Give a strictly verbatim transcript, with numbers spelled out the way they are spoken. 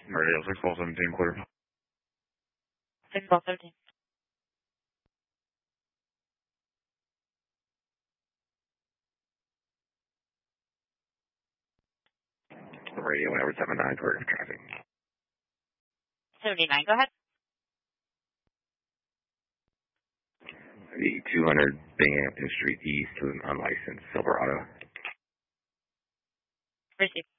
Radio six twelve seventeen, clear. six twelve seventeen. Radio whenever seven nine, clear traffic. seventy-nine, go ahead. The two hundred Binghamton Street East with an unlicensed Silverado. Receive.